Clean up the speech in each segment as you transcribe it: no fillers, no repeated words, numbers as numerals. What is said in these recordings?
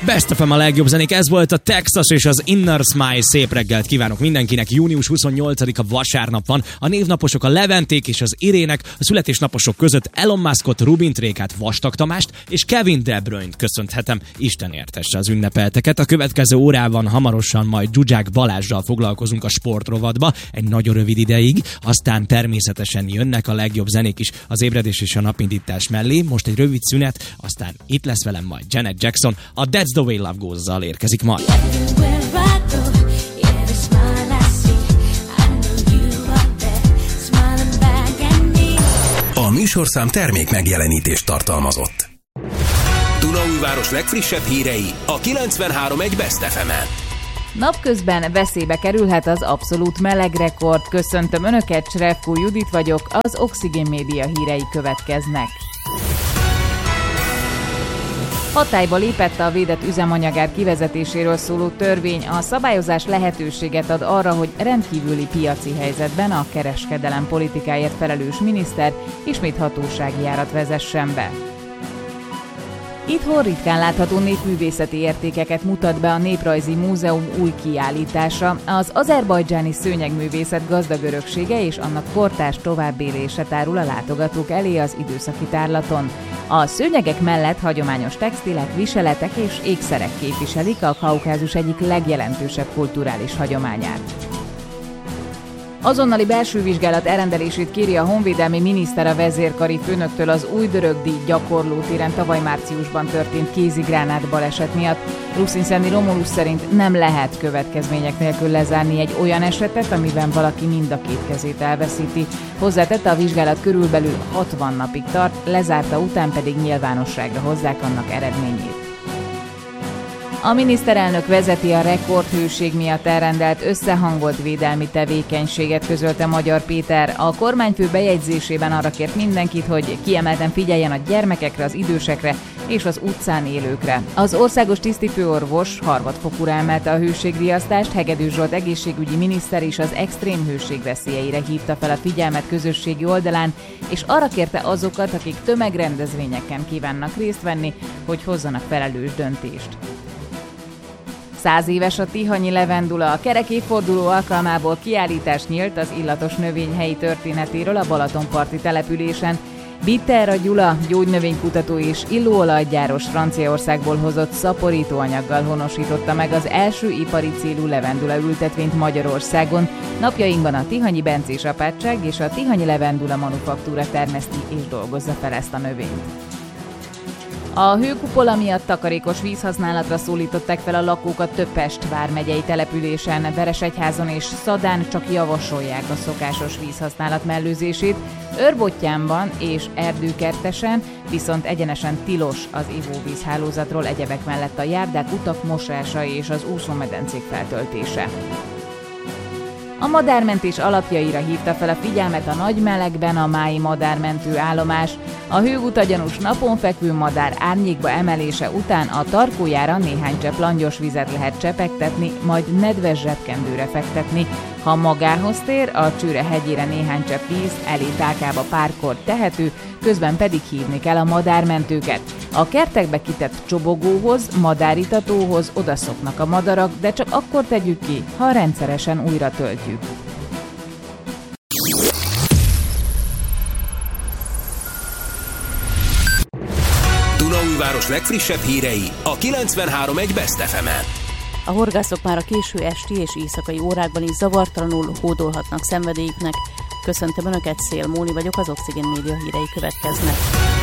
Best FM a legjobb zenék, ez volt a Texas és az Inner Smile. Szép reggelt kívánok mindenkinek. Június 28-a vasárnap van. A névnaposok a Leventék és az Irének, a születésnaposok között Elon Muskot, Rubint Rékát, Vastag Tamást és Kevin De Bruyne-t köszönhetem. Isten értesse az ünnepelteket. A következő órában hamarosan majd Zsuzsák Balázssal foglalkozunk a sportrovatba egy nagyon rövid ideig, aztán természetesen jönnek a legjobb zenék is az ébredés és a napindítás mellé. Most egy rövid szünet, aztán itt lesz velem majd Janet Jackson, a That's the Way Love Goes-zal érkezik majd. A műsorszám termék megjelenítést tartalmazott. Dunaújváros legfrissebb hírei a 93.1 Best FM-en. Napközben veszélybe kerülhet az abszolút melegrekord. Köszöntöm Önöket, Srevkó Judit vagyok, az Oxygen Média hírei következnek. Hatályba lépett a védett üzemanyagár kivezetéséről szóló törvény. A szabályozás lehetőséget ad arra, hogy rendkívüli piaci helyzetben a kereskedelem politikáért felelős miniszter ismét hatósági járat vezessen be. Itthon ritkán látható népművészeti értékeket mutat be a Néprajzi Múzeum új kiállítása. Az azerbajdzsáni szőnyegművészet gazdag öröksége és annak kortárs továbbélése tárul a látogatók elé az időszaki tárlaton. A szőnyegek mellett hagyományos textilek, viseletek és ékszerek képviselik a Kaukázus egyik legjelentősebb kulturális hagyományát. Azonnali belső vizsgálat elrendelését kéri a honvédelmi miniszter a vezérkari főnöktől az Újdörögdi gyakorlótéren tavaly márciusban történt kézigránát baleset miatt. Ruszínszeni Romulus szerint nem lehet következmények nélkül lezárni egy olyan esetet, amiben valaki mind a két kezét elveszíti. Hozzátette, a vizsgálat körülbelül 60 napig tart, lezárta után pedig nyilvánosságra hozzák annak eredményét. A miniszterelnök vezeti a rekordhőség miatt elrendelt összehangolt védelmi tevékenységet, közölte Magyar Péter. A kormányfő bejegyzésében arra kért mindenkit, hogy kiemelten figyeljen a gyermekekre, az idősekre és az utcán élőkre. Az országos tisztifőorvos harmadfokúra emelte a hőségriasztást, Hegedűs Zsolt egészségügyi miniszter is az extrém hőség veszélyeire hívta fel a figyelmet közösségi oldalán, és arra kérte azokat, akik tömegrendezvényeken kívánnak részt venni, hogy hozzanak felelős döntést. 100 éves a tihanyi levendula. A kerek évforduló alkalmából kiállítás nyílt az illatos növény helyi történetéről a Balatonparti településen. Bitterra Gyula, gyógynövénykutató és illóolajgyáros Franciaországból hozott szaporítóanyaggal honosította meg az első ipari célú levendula ültetvényt Magyarországon. Napjainkban a Tihanyi Bencés apátság és a Tihanyi Levendula Manufaktúra termeszti és dolgozza fel ezt a növényt. A hőkupola miatt takarékos vízhasználatra szólították fel a lakókat több Pest vármegyei településen. Veresegyházon és Szadán csak javasolják a szokásos vízhasználat mellőzését, Őrbottyánban és Erdőkertesen viszont egyenesen tilos az ivóvízhálózatról egyebek mellett a járdák, utak mosása és az úszómedencék feltöltése. A madármentés alapjaira hívta fel a figyelmet a nagy melegben a mályi madármentő állomás. A hőgutagyanús napon fekvő madár árnyékba emelése után a tarkójára néhány csepp langyos vizet lehet csepegtetni, majd nedves zsebkendőre fektetni. Ha magához tér, a Csőre hegyére néhány csepp víz elé tálkába párkor tehető, közben pedig hívni kell a madármentőket. A kertekbe kitett csobogóhoz, madáritatóhoz odaszoknak a madarak, de csak akkor tegyük ki, ha rendszeresen újra töltjük. Dunaújváros legfrissebb hírei a 93.1 Best FM-en. A horgászok már a késő esti és éjszakai órákban is zavartalanul hódolhatnak szenvedélyüknek. Köszöntöm Önöket, Szél Móni vagyok, az Oxygen Média hírei következnek.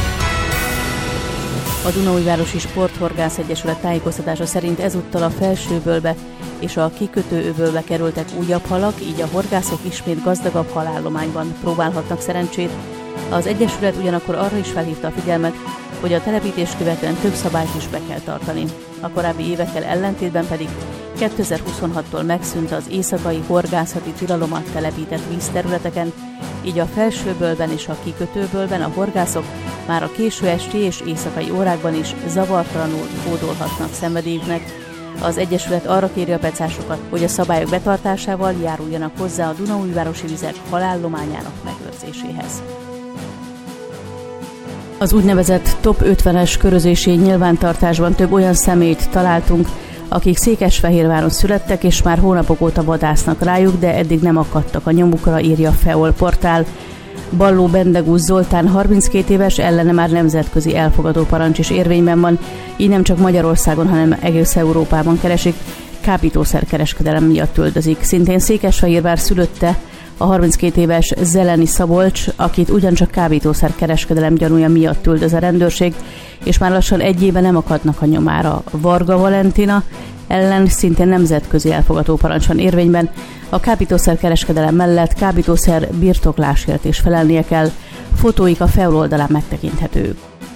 A Dunaújvárosi Sporthorgász Egyesület tájékoztatása szerint ezúttal a Felsővölbe és a kikötőövölbe kerültek újabb halak, így a horgászok ismét gazdagabb halállományban próbálhatnak szerencsét. Az Egyesület ugyanakkor arra is felhívta a figyelmet, hogy a telepítés követően több szabályt is be kell tartani. A korábbi évekkel ellentétben pedig 2026-tól megszűnt az éjszakai horgászati tilalom a telepített vízterületeken, így a Felsővölben és a kikötővölben a horgászok már a késő esti és éjszakai órákban is zavartalanul hódolhatnak szenvedélyüknek. Az Egyesület arra kéri a pecásokat, hogy a szabályok betartásával járuljanak hozzá a Dunaújvárosi vizek halállományának megőrzéséhez. Az úgynevezett top 50-es körözési nyilvántartásban több olyan személyt találtunk, akik Székesfehérváron születtek, és már hónapok óta vadásznak rájuk, de eddig nem akadtak a nyomukra, írja Feol portál. Balló Bendegúz Zoltán 32 éves, ellene már nemzetközi elfogadó parancs is érvényben van, így nem csak Magyarországon, hanem egész Európában keresik, kábítószerkereskedelem miatt üldözik. Szintén Székesfehérvár szülötte a 32 éves Zeleni Szabolcs, akit ugyancsak kábítószerkereskedelem gyanúja miatt üldöz a rendőrség, és már lassan egy éve nem akadnak a nyomára. Varga Valentina ellen szintén nemzetközi elfogadó parancs van érvényben. A kábítószerkereskedelem mellett kábítószer birtoklásért is felelnie kell. Fotóik a Feol oldalán megtekinthetők.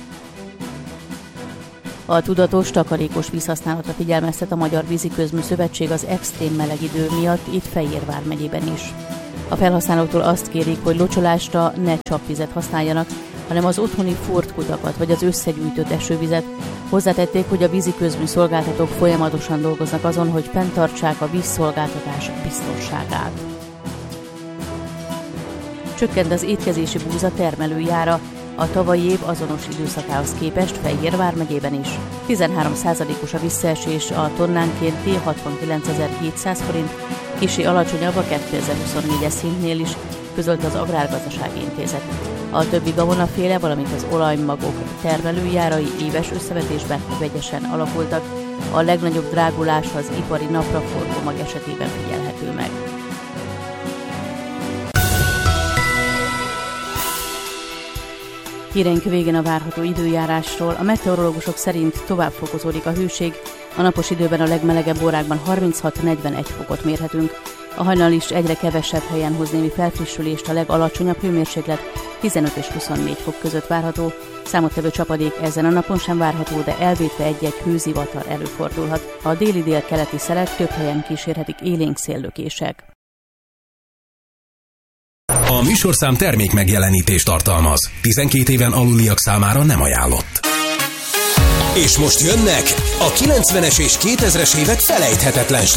A tudatos, takarékos vízhasználatra figyelmeztet a Magyar Víziközmű Szövetség az extrém meleg idő miatt itt Fejér vármegyében is. A felhasználóktól azt kérik, hogy locsolásra ne csapvizet használjanak, hanem az otthoni fordkutakat vagy az összegyűjtött esővizet. Hozzátették, hogy a víziközmű szolgáltatók folyamatosan dolgoznak azon, hogy fenntartsák a vízszolgáltatás biztonságát. Csökkent az étkezési búza termelőjára. A tavalyi év azonos időszakához képest Fejér vármegyében is. 13%-os a visszaesés, a tonnánkénti 69.700 forint, kissé alacsonyabb a 2024-es szintnél is, közölte az Agrárgazdasági Intézet. A többi gabonaféle, valamint az olajmagok termelőjárai éves összevetésben vegyesen alakultak. A legnagyobb drágulás az ipari napraforgó mag esetében figyelhető meg. Híreink végén a várható időjárásról. A meteorológusok szerint tovább fokozódik a hőség. A napos időben a legmelegebb órákban 36-41 fokot mérhetünk. A hajnal is egyre kevesebb helyen hoz némi felfrissülést, a legalacsonyabb hőmérséklet 15 és 24 fok között várható. Számottevő csapadék ezen a napon sem várható, de elvétve egy-egy hőzivatar előfordulhat. A déli-délkeleti szelek több helyen kísérhetik élénk széllökések. A műsorszám termék megjelenítést tartalmaz. 12 éven aluliak számára nem ajánlott. És most jönnek a 90-es és 2000-es évek felejthetetlen